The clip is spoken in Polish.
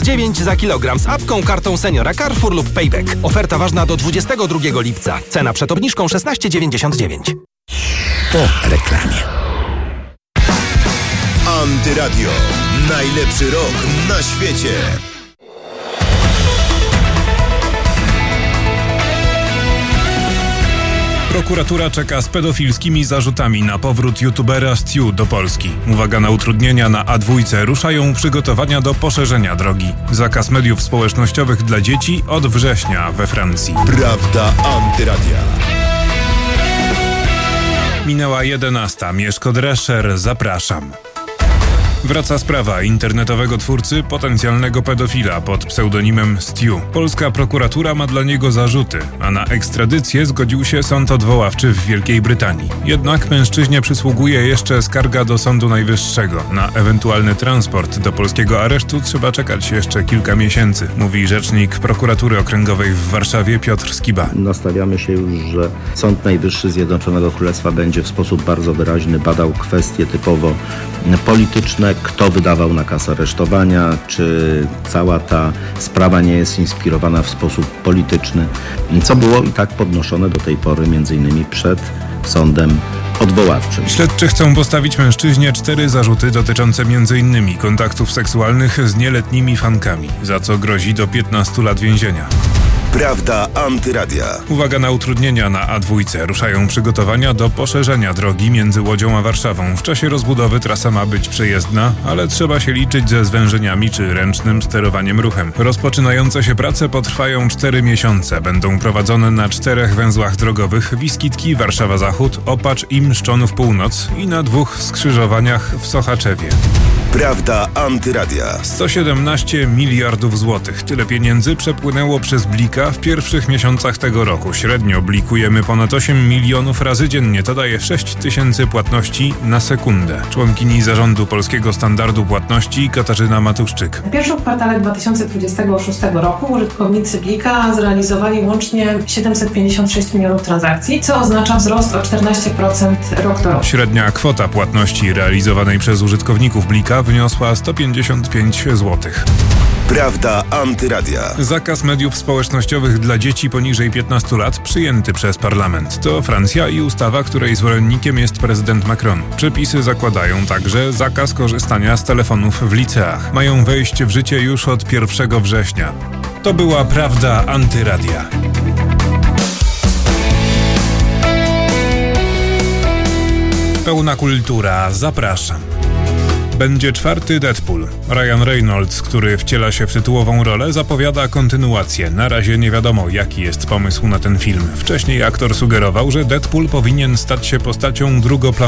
16,99 za kilogram z apką, kartą seniora Carrefour lub Payback. Oferta ważna do 22 lipca. Cena przed obniżką 16,99. Po reklamie. Antyradio. Najlepszy rok na świecie. Prokuratura czeka z pedofilskimi zarzutami na powrót youtubera Stu do Polski. Uwaga na utrudnienia na A2. Ruszają przygotowania do poszerzenia drogi. Zakaz mediów społecznościowych dla dzieci od września we Francji. Prawda Antyradia. Minęła 11. Mieszko Drescher, zapraszam. Wraca sprawa internetowego twórcy, potencjalnego pedofila pod pseudonimem Stu. Polska prokuratura ma dla niego zarzuty, a na ekstradycję zgodził się sąd odwoławczy w Wielkiej Brytanii. Jednak mężczyźnie przysługuje jeszcze skarga do Sądu Najwyższego. Na ewentualny transport do polskiego aresztu trzeba czekać jeszcze kilka miesięcy, mówi rzecznik prokuratury okręgowej w Warszawie Piotr Skiba. Nastawiamy się już, że Sąd Najwyższy Zjednoczonego Królestwa będzie w sposób bardzo wyraźny badał kwestie typowo polityczne, kto wydawał nakaz aresztowania, czy cała ta sprawa nie jest inspirowana w sposób polityczny, co było i tak podnoszone do tej pory m.in. przed sądem odwoławczym. Śledczy chcą postawić mężczyźnie 4 zarzuty dotyczące m.in. kontaktów seksualnych z nieletnimi fankami, za co grozi do 15 lat więzienia. Prawda Antyradia. Uwaga na utrudnienia na A2. Ruszają przygotowania do poszerzenia drogi między Łodzią a Warszawą. W czasie rozbudowy trasa ma być przejezdna, ale trzeba się liczyć ze zwężeniami czy ręcznym sterowaniem ruchem. Rozpoczynające się prace potrwają 4 miesiące. Będą prowadzone na 4 węzłach drogowych: Wiskitki, Warszawa Zachód, Opacz i Mszczonów Północ i na 2 skrzyżowaniach w Sochaczewie. Prawda Antyradia. 117 miliardów złotych. Tyle pieniędzy przepłynęło przez Blika w pierwszych miesiącach tego roku. Średnio blikujemy ponad 8 milionów razy dziennie. To daje 6 tysięcy płatności na sekundę. Członkini zarządu Polskiego Standardu Płatności Katarzyna Matuszczyk. W pierwszym kwartale 2026 roku użytkownicy Blika zrealizowali łącznie 756 milionów transakcji, co oznacza wzrost o 14% rok do roku. Średnia kwota płatności realizowanej przez użytkowników Blika wyniosła 155 zł. Prawda Antyradia. Zakaz mediów społecznościowych dla dzieci poniżej 15 lat przyjęty przez parlament. To Francja i ustawa, której zwolennikiem jest prezydent Macron. Przepisy zakładają także zakaz korzystania z telefonów w liceach. Mają wejść w życie już od 1 września. To była Prawda Antyradia. Pełna kultura. Zapraszam. Będzie 4. Deadpool. Ryan Reynolds, który wciela się w tytułową rolę, zapowiada kontynuację. Na razie nie wiadomo, jaki jest pomysł na ten film. Wcześniej aktor sugerował, że Deadpool powinien stać się postacią drugoplanową